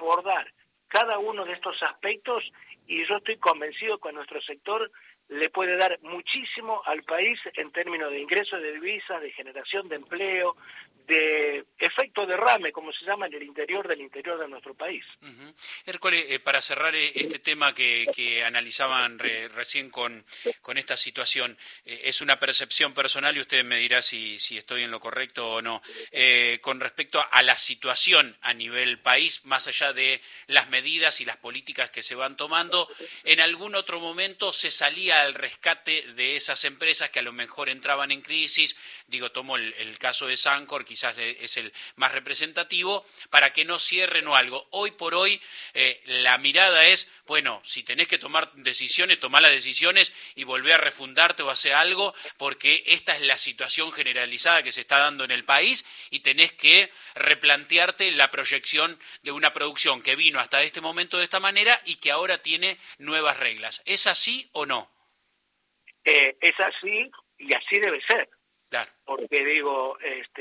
abordar cada uno de estos aspectos, y yo estoy convencido que nuestro sector le puede dar muchísimo al país en términos de ingresos de divisas, de generación de empleo, de efecto derrame, como se llama en el interior de nuestro país. Hércole, para cerrar este tema que analizaban recién con esta situación, es una percepción personal y usted me dirá si estoy en lo correcto o no, con respecto a la situación a nivel país, más allá de las medidas y las políticas que se van tomando, ¿en algún otro momento se salía al rescate de esas empresas que a lo mejor entraban en crisis? Digo, tomo el caso de Sancor, quizás es el más representativo, para que no cierren o algo. Hoy por hoy la mirada es, bueno, si tenés que tomar decisiones, tomá las decisiones y volvé a refundarte o hacer algo, porque esta es la situación generalizada que se está dando en el país y tenés que replantearte la proyección de una producción que vino hasta este momento de esta manera y que ahora tiene nuevas reglas. ¿Es así o no? Es así y así debe ser. Claro. Porque digo,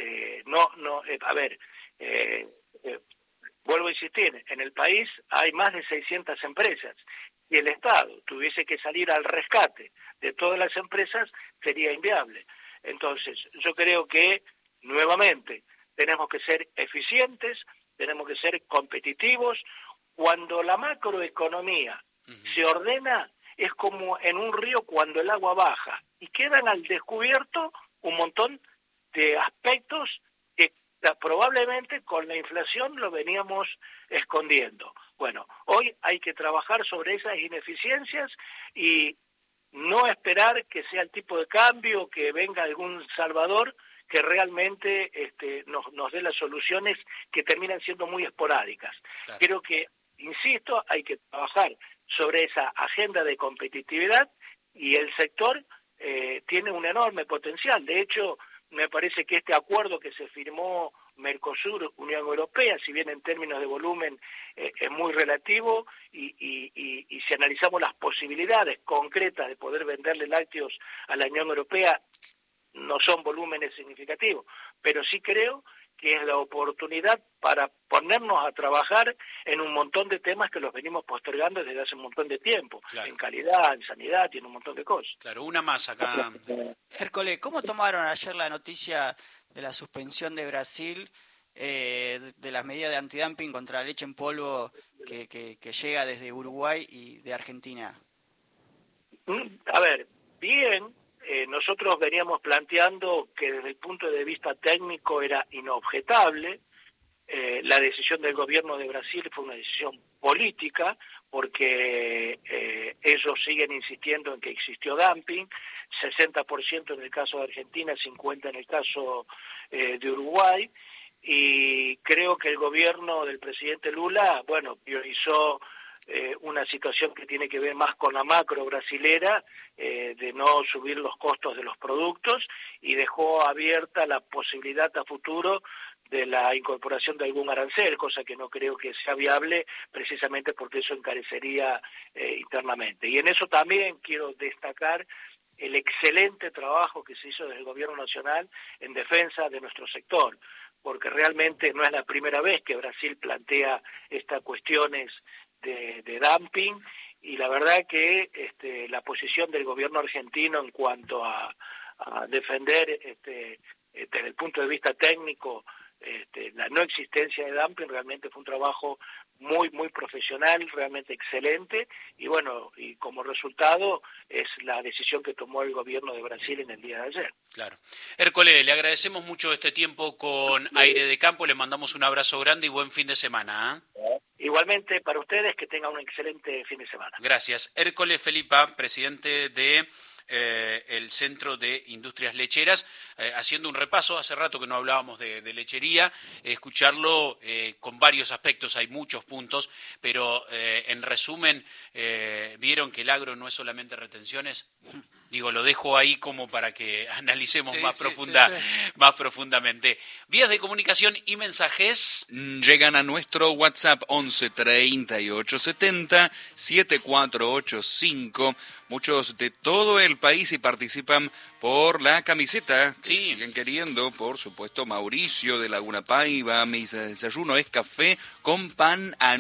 vuelvo a insistir, en el país hay más de 600 empresas. Si el Estado tuviese que salir al rescate de todas las empresas, sería inviable. Entonces, yo creo que, nuevamente, tenemos que ser eficientes, tenemos que ser competitivos. Cuando la macroeconomía se ordena, es como en un río cuando el agua baja, y quedan al descubierto un montón de aspectos que probablemente con la inflación lo veníamos escondiendo. Bueno, hoy hay que trabajar sobre esas ineficiencias y no esperar que sea el tipo de cambio, que venga algún salvador que realmente nos dé las soluciones que terminan siendo muy esporádicas. Claro. Creo que, insisto, hay que trabajar sobre esa agenda de competitividad y el sector tiene un enorme potencial. De hecho, me parece que este acuerdo que se firmó Mercosur-Unión Europea, si bien en términos de volumen es muy relativo, y si analizamos las posibilidades concretas de poder venderle lácteos a la Unión Europea, no son volúmenes significativos, pero sí creo que es la oportunidad para ponernos a trabajar en un montón de temas que los venimos postergando desde hace un montón de tiempo, claro. En calidad, en sanidad y en un montón de cosas. Claro, una más acá. Hércole, ¿cómo tomaron ayer la noticia de la suspensión de Brasil de las medidas de antidumping contra la leche en polvo que llega desde Uruguay y de Argentina? A ver, bien. Nosotros veníamos planteando que desde el punto de vista técnico era inobjetable. La decisión del gobierno de Brasil fue una decisión política, porque ellos siguen insistiendo en que existió dumping, 60% en el caso de Argentina, 50% en el caso de Uruguay, y creo que el gobierno del presidente Lula, priorizó una situación que tiene que ver más con la macro brasilera, de no subir los costos de los productos, y dejó abierta la posibilidad a futuro de la incorporación de algún arancel, cosa que no creo que sea viable, precisamente porque eso encarecería internamente. Y en eso también quiero destacar el excelente trabajo que se hizo desde el Gobierno Nacional en defensa de nuestro sector, porque realmente no es la primera vez que Brasil plantea estas cuestiones de dumping, y la verdad que la posición del gobierno argentino en cuanto a defender desde el punto de vista técnico la no existencia de dumping realmente fue un trabajo muy profesional, realmente excelente, y como resultado es la decisión que tomó el gobierno de Brasil en el día de ayer. Claro. Hércole, le agradecemos mucho este tiempo con Aire de Campo, le mandamos un abrazo grande y buen fin de semana. Igualmente para ustedes, que tengan un excelente fin de semana. Gracias. Hércole Felipa, presidente de el Centro de Industrias Lecheras, haciendo un repaso. Hace rato que no hablábamos de lechería, escucharlo con varios aspectos, hay muchos puntos, pero en resumen, vieron que el agro no es solamente retenciones. Digo, lo dejo ahí como para que analicemos más profundamente. Vías de comunicación y mensajes llegan a nuestro WhatsApp 11 38 70 7485. Muchos de todo el país y participan por la camiseta que siguen queriendo. Por supuesto, Mauricio de Laguna Paiva, mi desayuno es café con pan